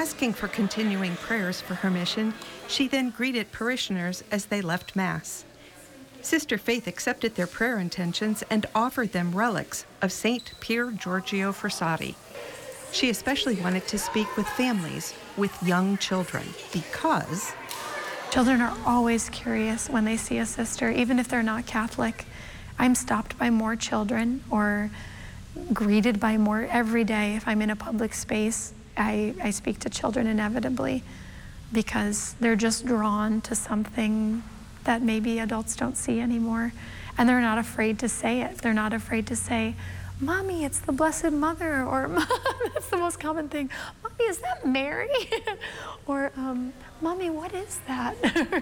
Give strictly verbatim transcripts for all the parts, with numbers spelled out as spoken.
Asking for continuing prayers for her mission, she then greeted parishioners as they left Mass. Sister Faith accepted their prayer intentions and offered them relics of Saint Pier Giorgio Frassati. She especially wanted to speak with families with young children because children are always curious when they see a sister, even if they're not Catholic. I'm stopped by more children or greeted by more every day. If I'm in a public space, I, I speak to children inevitably because they're just drawn to something that maybe adults don't see anymore. And they're not afraid to say it. They're not afraid to say, Mommy, it's the Blessed Mother, or that's the most common thing. Mommy, is that Mary? or, um, Mommy, what is that?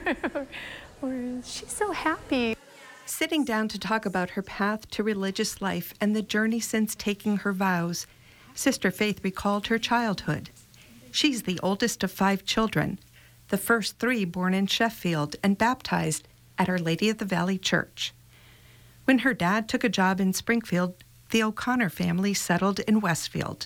or, she's so happy. Sitting down to talk about her path to religious life and the journey since taking her vows, Sister Faith recalled her childhood. She's the oldest of five children, the first three born in Sheffield and baptized at Our Lady of the Valley Church. When her dad took a job in Springfield, the O'Connor family settled in Westfield.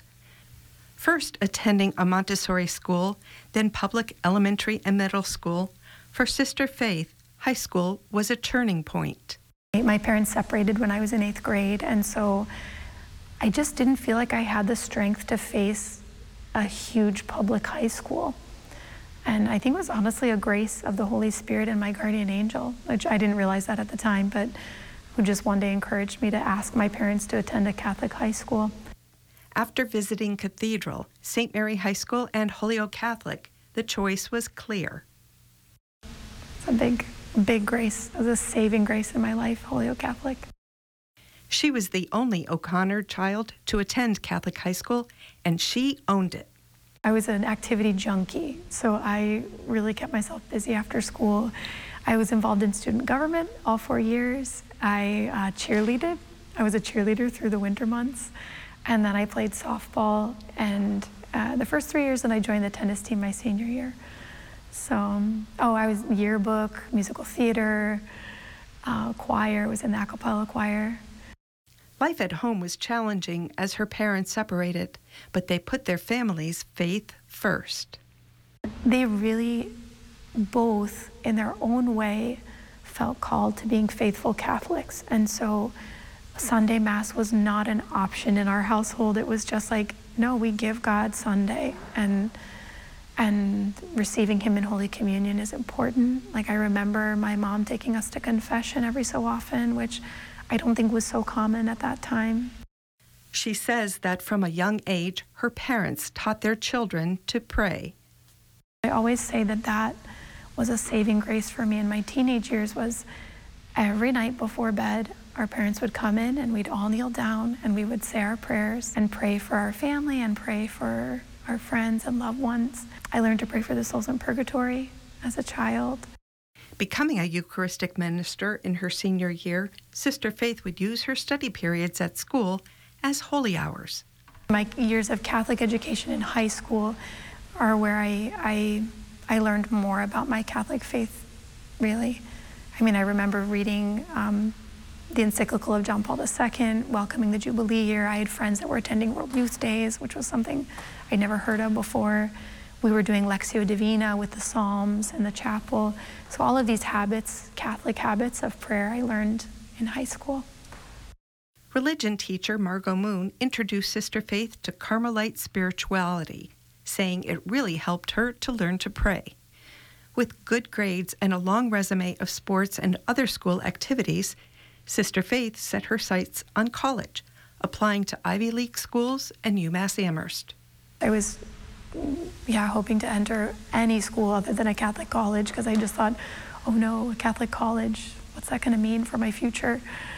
First attending a Montessori school, then public elementary and middle school, for Sister Faith, high school was a turning point. My parents separated when I was in eighth grade, and so I just didn't feel like I had the strength to face a huge public high school. And I think it was honestly a grace of the Holy Spirit and my guardian angel, which I didn't realize that at the time, but who just one day encouraged me to ask my parents to attend a Catholic high school. After visiting Cathedral, Saint Mary High School, and Holyoke Catholic, the choice was clear. It's a big, big grace. It was a saving grace in my life, Holyoke Catholic. She was the only O'Connor child to attend Catholic high school, and she owned it. I was an activity junkie, so I really kept myself busy after school. I was involved in student government all four years. I uh, cheerleaded. I was a cheerleader through the winter months. And then I played softball. And uh, the first three years, then I joined the tennis team my senior year. So, um, oh, I was yearbook, musical theater, uh, choir, was in the a cappella choir. Life at home was challenging as her parents separated, but they put their family's faith first. They really both, in their own way, felt called to being faithful Catholics. And so Sunday Mass was not an option in our household. It was just like, no, we give God Sunday, and and receiving him in Holy Communion is important. Like, I remember my mom taking us to confession every so often, which I don't think was so common at that time. She says that from a young age, her parents taught their children to pray. I always say that that was a saving grace for me in my teenage years. Was every night before bed, our parents would come in and we'd all kneel down and we would say our prayers and pray for our family and pray for our friends and loved ones. I learned to pray for the souls in purgatory as a child. Becoming a Eucharistic minister in her senior year, Sister Faith would use her study periods at school as holy hours. My years of Catholic education in high school are where I, I, I learned more about my Catholic faith, really. I mean, I remember reading um, the encyclical of John Paul the Second, welcoming the Jubilee year. I had friends that were attending World Youth Days, which was something I'd never heard of before. We were doing Lectio Divina with the Psalms in the chapel. So all of these habits, Catholic habits of prayer, I learned in high school. Religion teacher Margot Moon introduced Sister Faith to Carmelite spirituality, saying it really helped her to learn to pray. With good grades and a long resume of sports and other school activities, Sister Faith set her sights on college, applying to Ivy League schools and UMass Amherst. I was, yeah, hoping to enter any school other than a Catholic college, because I just thought, oh no, a Catholic college, what's that going to mean for my future?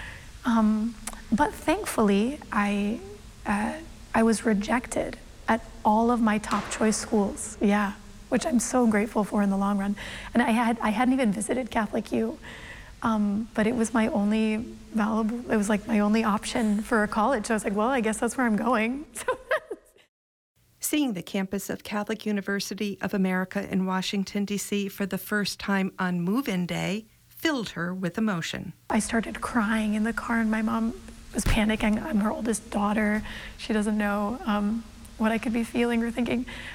Um, but thankfully, I, uh, I was rejected at all of my top choice schools, yeah, which I'm so grateful for in the long run. And I, had, I hadn't even visited Catholic U. Um, but it was my only valuable, it was like my only option for a college. So I was like, well, I guess that's where I'm going. Seeing the campus of Catholic University of America in Washington, D C for the first time on move-in day filled her with emotion. I started crying in the car, and my mom was panicking. I'm her oldest daughter. She doesn't know um, what I could be feeling or thinking.